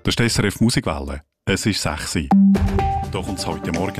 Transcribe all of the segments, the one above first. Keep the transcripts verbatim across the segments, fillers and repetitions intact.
Das ist die S R F Musikwelle. Es ist sechs Uhr. Hier kommt es heute Morgen.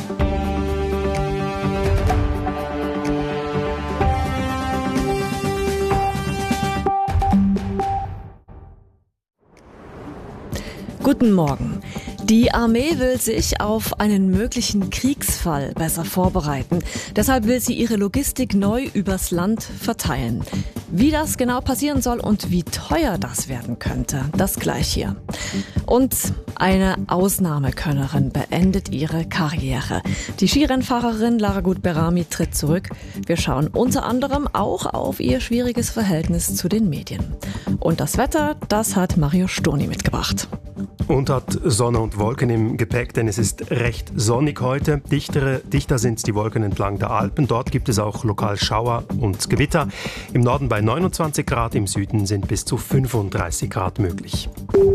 Guten Morgen. Die Armee will sich auf einen möglichen Kriegsfall besser vorbereiten. Deshalb will sie ihre Logistik neu übers Land verteilen. Wie das genau passieren soll und wie teuer das werden könnte, das gleich hier. Und eine Ausnahmekönnerin beendet ihre Karriere. Die Skirennfahrerin Lara Gut-Berami tritt zurück. Wir schauen unter anderem auch auf ihr schwieriges Verhältnis zu den Medien. Und das Wetter, das hat Mario Sturni mitgebracht. Und hat Sonne und Wolken im Gepäck, denn es ist recht sonnig heute. Dichtere, dichter sind die Wolken entlang der Alpen. Dort gibt es auch lokal Schauer und Gewitter. Im Norden bei neunundzwanzig Grad, im Süden sind bis zu fünfunddreißig Grad möglich.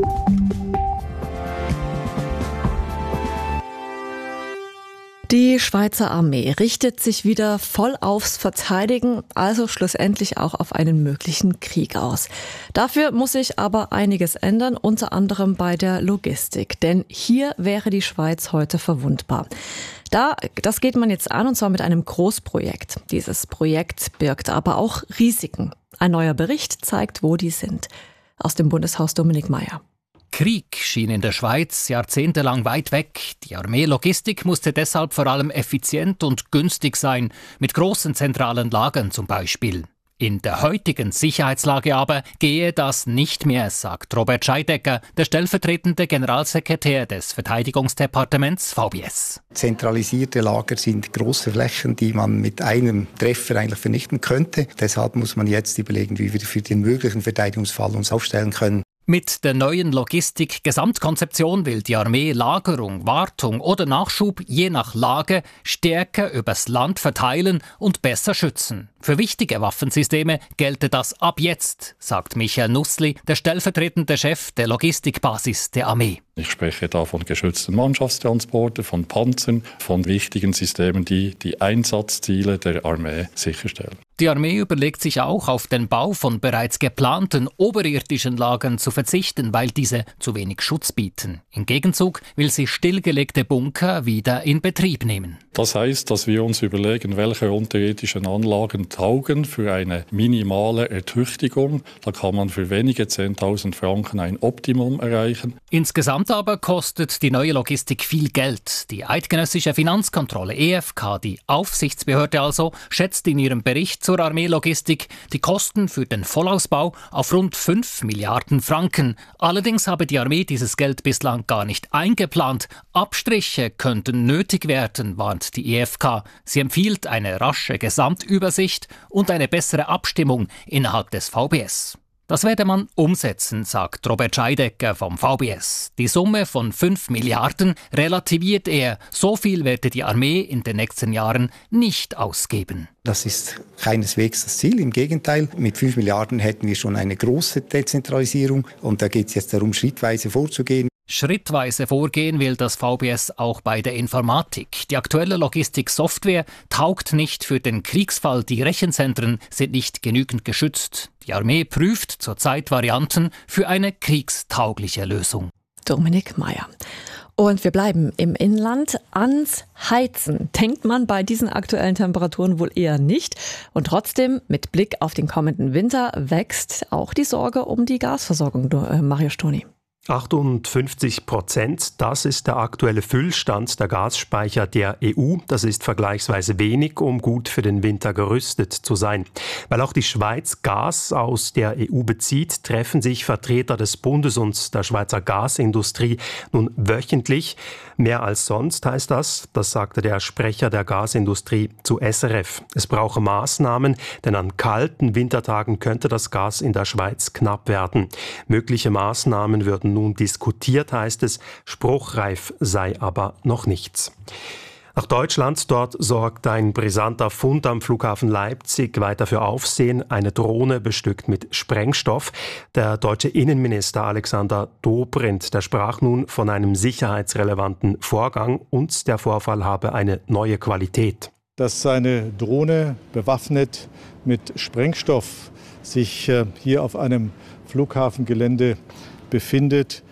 Die Schweizer Armee richtet sich wieder voll aufs Verteidigen, also schlussendlich auch auf einen möglichen Krieg aus. Dafür muss sich aber einiges ändern, unter anderem bei der Logistik. Denn hier wäre die Schweiz heute verwundbar. Da, das geht man jetzt an, und zwar mit einem Großprojekt. Dieses Projekt birgt aber auch Risiken. Ein neuer Bericht zeigt, wo die sind. Aus dem Bundeshaus Dominik Meyer. Krieg schien in der Schweiz jahrzehntelang weit weg. Die Armeelogistik musste deshalb vor allem effizient und günstig sein, mit großen zentralen Lagern zum Beispiel. In der heutigen Sicherheitslage aber gehe das nicht mehr, sagt Robert Scheidegger, der stellvertretende Generalsekretär des Verteidigungsdepartements V B S. Zentralisierte Lager sind große Flächen, die man mit einem Treffer eigentlich vernichten könnte. Deshalb muss man jetzt überlegen, wie wir für den möglichen Verteidigungsfall uns aufstellen können. Mit der neuen Logistik-Gesamtkonzeption will die Armee Lagerung, Wartung oder Nachschub je nach Lage stärker übers Land verteilen und besser schützen. Für wichtige Waffensysteme gelte das ab jetzt, sagt Michael Nussli, der stellvertretende Chef der Logistikbasis der Armee. Ich spreche da von geschützten Mannschaftstransporten, von Panzern, von wichtigen Systemen, die die Einsatzziele der Armee sicherstellen. Die Armee überlegt sich auch, auf den Bau von bereits geplanten oberirdischen Lagern zu verzichten, weil diese zu wenig Schutz bieten. Im Gegenzug will sie stillgelegte Bunker wieder in Betrieb nehmen. Das heißt, dass wir uns überlegen, welche unterirdischen Anlagen taugen für eine minimale Ertüchtigung. Da kann man für wenige zehntausend Franken ein Optimum erreichen. Insgesamt aber kostet die neue Logistik viel Geld. Die Eidgenössische Finanzkontrolle E F K, die Aufsichtsbehörde also, schätzt in ihrem Bericht zur Armeelogistik die Kosten für den Vollausbau auf rund fünf Milliarden Franken. Allerdings habe die Armee dieses Geld bislang gar nicht eingeplant. Abstriche könnten nötig werden, warnt die E F K. Sie empfiehlt eine rasche Gesamtübersicht und eine bessere Abstimmung innerhalb des V B S. Das werde man umsetzen, sagt Robert Scheidegger vom V B S. Die Summe von fünf Milliarden relativiert er. So viel werde die Armee in den nächsten Jahren nicht ausgeben. Das ist keineswegs das Ziel. Im Gegenteil, mit fünf Milliarden hätten wir schon eine große Dezentralisierung. Und da geht es jetzt darum, schrittweise vorzugehen. Schrittweise vorgehen will das V B S auch bei der Informatik. Die aktuelle Logistik-Software taugt nicht für den Kriegsfall. Die Rechenzentren sind nicht genügend geschützt. Die Armee prüft zurzeit Varianten für eine kriegstaugliche Lösung. Dominik Meyer. Und wir bleiben im Inland. Ans Heizen denkt man bei diesen aktuellen Temperaturen wohl eher nicht. Und trotzdem, mit Blick auf den kommenden Winter, wächst auch die Sorge um die Gasversorgung, Mario Sturni. achtundfünfzig Prozent, das ist der aktuelle Füllstand der Gasspeicher der E U. Das ist vergleichsweise wenig, um gut für den Winter gerüstet zu sein. Weil auch die Schweiz Gas aus der E U bezieht, treffen sich Vertreter des Bundes und der Schweizer Gasindustrie nun wöchentlich. Mehr als sonst heißt das, das sagte der Sprecher der Gasindustrie zu S R F. Es brauche Maßnahmen, denn an kalten Wintertagen könnte das Gas in der Schweiz knapp werden. Mögliche Maßnahmen würden nun diskutiert, heißt es, spruchreif sei aber noch nichts. Nach Deutschland, dort sorgt ein brisanter Fund am Flughafen Leipzig weiter für Aufsehen. Eine Drohne bestückt mit Sprengstoff. Der deutsche Innenminister Alexander Dobrindt, der sprach nun von einem sicherheitsrelevanten Vorgang und der Vorfall habe eine neue Qualität. Dass eine Drohne bewaffnet mit Sprengstoff sich hier auf einem Flughafengelände befindet,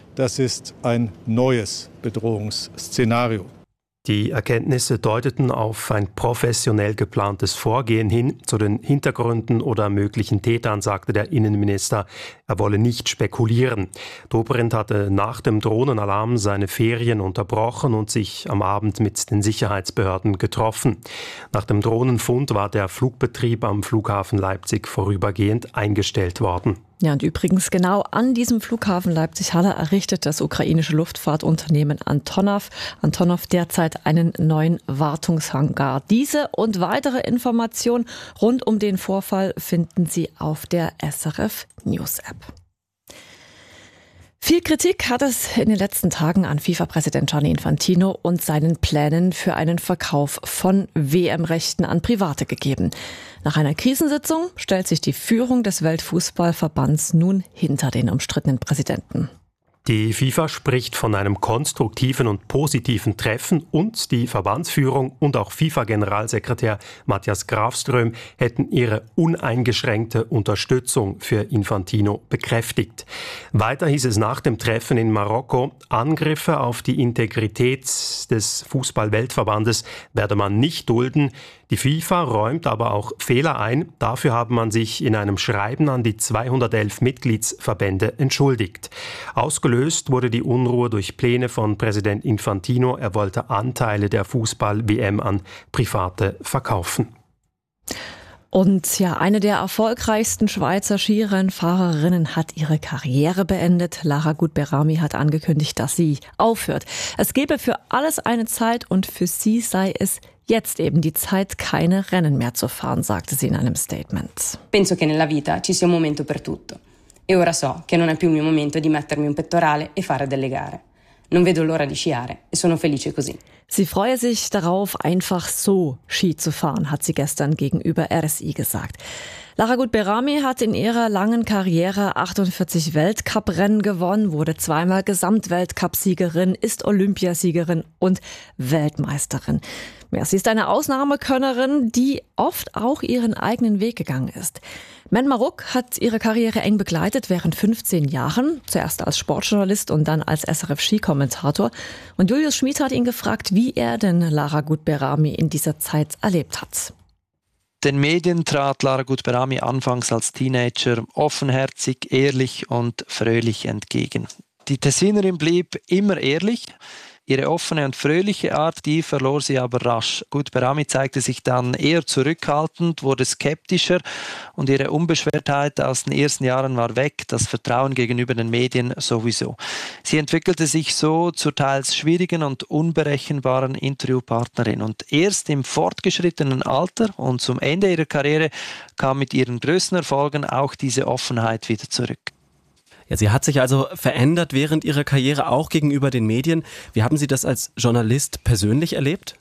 das ist ein neues Bedrohungsszenario. Die Erkenntnisse deuteten auf ein professionell geplantes Vorgehen hin. Zu den Hintergründen oder möglichen Tätern sagte der Innenminister, er wolle nicht spekulieren. Dobrindt hatte nach dem Drohnenalarm seine Ferien unterbrochen und sich am Abend mit den Sicherheitsbehörden getroffen. Nach dem Drohnenfund war der Flugbetrieb am Flughafen Leipzig vorübergehend eingestellt worden. Ja, und übrigens genau an diesem Flughafen Leipzig-Halle errichtet das ukrainische Luftfahrtunternehmen Antonov, Antonov derzeit einen neuen Wartungshangar. Diese und weitere Informationen rund um den Vorfall finden Sie auf der S R F News App. Viel Kritik hat es in den letzten Tagen an FIFA-Präsident Gianni Infantino und seinen Plänen für einen Verkauf von W M-Rechten an Private gegeben. Nach einer Krisensitzung stellt sich die Führung des Weltfußballverbands nun hinter den umstrittenen Präsidenten. Die FIFA spricht von einem konstruktiven und positiven Treffen und die Verbandsführung und auch FIFA-Generalsekretär Matthias Grafström hätten ihre uneingeschränkte Unterstützung für Infantino bekräftigt. Weiter hieß es nach dem Treffen in Marokko, Angriffe auf die Integrität des Fußball-Weltverbandes werde man nicht dulden. Die FIFA räumt aber auch Fehler ein. Dafür habe man sich in einem Schreiben an die zweihundertelf Mitgliedsverbände entschuldigt. Ausgelöst wurde die Unruhe durch Pläne von Präsident Infantino. Er wollte Anteile der Fußball-W M an Private verkaufen. Und ja, eine der erfolgreichsten Schweizer Skirennfahrerinnen hat ihre Karriere beendet. Lara Gut-Berami hat angekündigt, dass sie aufhört. Es gebe für alles eine Zeit und für sie sei es jetzt eben die Zeit, keine Rennen mehr zu fahren, sagte sie in einem Statement. Penso che nella vita ci sia un momento per tutto. E ora so che non è più il mio momento di mettermi un pettorale e fare delle gare. Non vedo l'ora di sciare e sono felice così. Sie freue sich darauf, einfach so Ski zu fahren, hat sie gestern gegenüber R S I gesagt. Lara Gut-Berami hat in ihrer langen Karriere achtundvierzig Weltcuprennen gewonnen, wurde zweimal Gesamtweltcupsiegerin, ist Olympiasiegerin und Weltmeisterin. Ja, sie ist eine Ausnahmekönnerin, die oft auch ihren eigenen Weg gegangen ist. Men Maruk hat ihre Karriere eng begleitet während fünfzehn Jahren, zuerst als Sportjournalist und dann als S R F-Skikommentator. Und Julius Schmid hat ihn gefragt, wie er denn Lara Gut-Berami in dieser Zeit erlebt hat. Den Medien trat Lara Gut-Berami anfangs als Teenager offenherzig, ehrlich und fröhlich entgegen. Die Tessinerin blieb immer ehrlich. Ihre offene und fröhliche Art, die verlor sie aber rasch. Gut-Berami zeigte sich dann eher zurückhaltend, wurde skeptischer und ihre Unbeschwertheit aus den ersten Jahren war weg, das Vertrauen gegenüber den Medien sowieso. Sie entwickelte sich so zur teils schwierigen und unberechenbaren Interviewpartnerin und erst im fortgeschrittenen Alter und zum Ende ihrer Karriere kam mit ihren größten Erfolgen auch diese Offenheit wieder zurück. Ja, sie hat sich also verändert während ihrer Karriere, auch gegenüber den Medien. Wie haben Sie das als Journalist persönlich erlebt?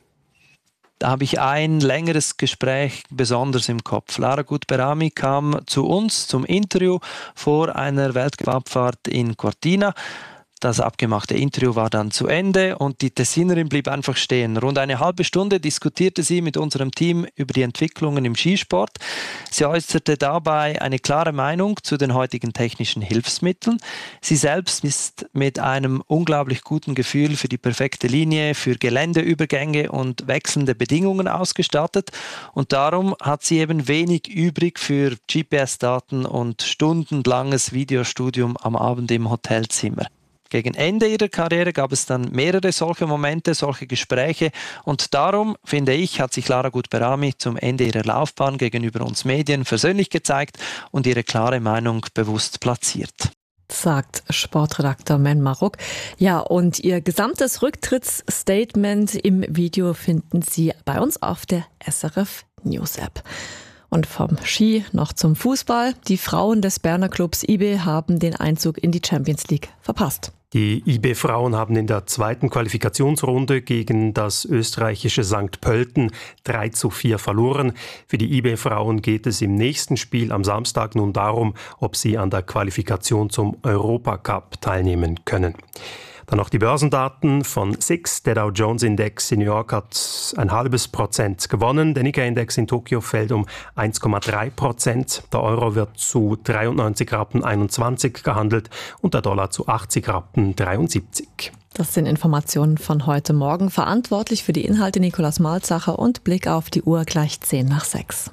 Da habe ich ein längeres Gespräch besonders im Kopf. Lara Gut-Berami kam zu uns zum Interview vor einer Weltcup-Abfahrt in Cortina. Das abgemachte Interview war dann zu Ende und die Tessinerin blieb einfach stehen. Rund eine halbe Stunde diskutierte sie mit unserem Team über die Entwicklungen im Skisport. Sie äußerte dabei eine klare Meinung zu den heutigen technischen Hilfsmitteln. Sie selbst ist mit einem unglaublich guten Gefühl für die perfekte Linie, für Geländeübergänge und wechselnde Bedingungen ausgestattet. Und darum hat sie eben wenig übrig für G P S-Daten und stundenlanges Videostudium am Abend im Hotelzimmer. Gegen Ende ihrer Karriere gab es dann mehrere solche Momente, solche Gespräche und darum, finde ich, hat sich Lara Gut-Berami zum Ende ihrer Laufbahn gegenüber uns Medien versöhnlich gezeigt und ihre klare Meinung bewusst platziert. Sagt Sportredakteur Men Maruk. Ja, und ihr gesamtes Rücktrittsstatement im Video finden Sie bei uns auf der S R F News App. Und vom Ski noch zum Fußball. Die Frauen des Berner Clubs I B haben den Einzug in die Champions League verpasst. Die I B-Frauen haben in der zweiten Qualifikationsrunde gegen das österreichische Sankt Pölten drei zu vier verloren. Für die I B-Frauen geht es im nächsten Spiel am Samstag nun darum, ob sie an der Qualifikation zum Europacup teilnehmen können. Dann noch die Börsendaten von S I X. Der Dow Jones Index in New York hat ein halbes Prozent gewonnen. Der Nikkei-Index in Tokio fällt um eins Komma drei Prozent. Der Euro wird zu dreiundneunzig Rappen einundzwanzig gehandelt und der Dollar zu achtzig Rappen dreiundsiebzig. Das sind Informationen von heute Morgen. Verantwortlich für die Inhalte Nikolaus Malzacher und Blick auf die Uhr gleich zehn nach sechs.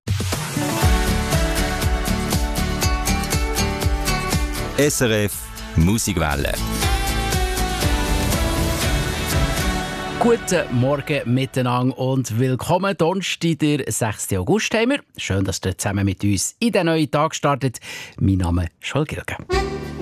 S R F Musikwelle. Guten Morgen miteinander und willkommen. Donnerstag, der sechsten August haben wir. Schön, dass ihr zusammen mit uns in den neuen Tag startet. Mein Name ist Joel Gilgen.